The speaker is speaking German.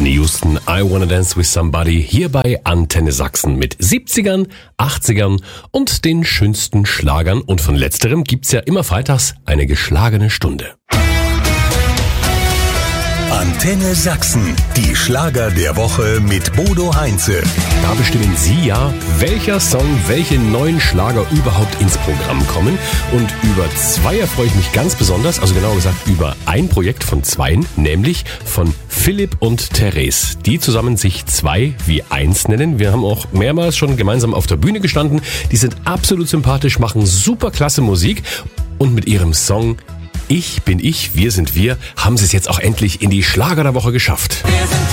Whitney Houston, I Wanna Dance With Somebody, hier bei Antenne Sachsen mit 70ern, 80ern und den schönsten Schlagern. Und von letzterem gibt's ja immer freitags eine geschlagene Stunde. Antenne Sachsen, die Schlager der Woche mit Bodo Heinze. Da bestimmen Sie ja, welcher Song, welche neuen Schlager überhaupt ins Programm kommen. Und über zwei freue ich mich ganz besonders, also genauer gesagt über ein Projekt von zweien, nämlich von Philipp und Therese, die zusammen sich 2 wie 1 nennen. Wir haben auch mehrmals schon gemeinsam auf der Bühne gestanden. Die sind absolut sympathisch, machen super klasse Musik und mit ihrem Song Ich bin ich, wir sind wir, haben sie es jetzt auch endlich in die Schlager der Woche geschafft. Wir sind